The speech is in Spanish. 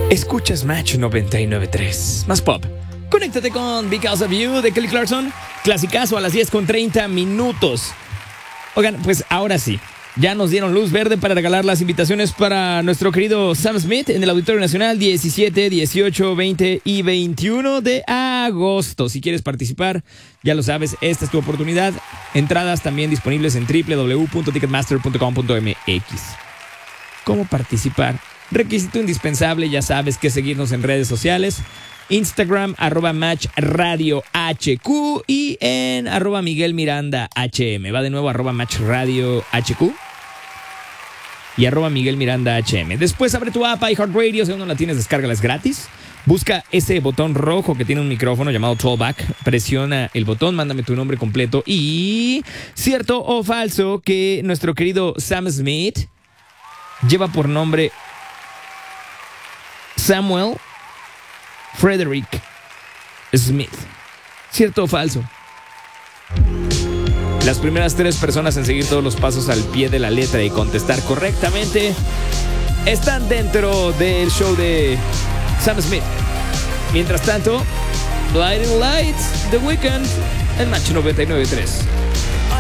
Escuchas Match 99.3, más pop. Conéctate con Because of You de Kelly Clarkson. Clasicazo a las 10:30. Oigan, pues ahora sí, ya nos dieron luz verde para regalar las invitaciones para nuestro querido Sam Smith en el Auditorio Nacional 17, 18, 20 y 21 de agosto. Si quieres participar, ya lo sabes, esta es tu oportunidad. Entradas también disponibles en www.ticketmaster.com.mx. ¿Cómo participar? Requisito indispensable, ya sabes, que seguirnos en redes sociales. Instagram, @MatchRadioHQ y en @MiguelMirandaHM. Va de nuevo, @MatchRadioHQ y @MiguelMirandaHM. Después abre tu app iHeartRadio, si aún no la tienes, descárgala, es gratis. Busca ese botón rojo que tiene un micrófono llamado Tollback. Presiona el botón, mándame tu nombre completo y... ¿Cierto o falso que nuestro querido Sam Smith lleva por nombre Samuel Frederick Smith? ¿Cierto o falso? Las primeras 3 personas en seguir todos los pasos al pie de la letra y contestar correctamente están dentro del show de Sam Smith. Mientras tanto, Blinding Lights, The Weeknd, en Match 99.3.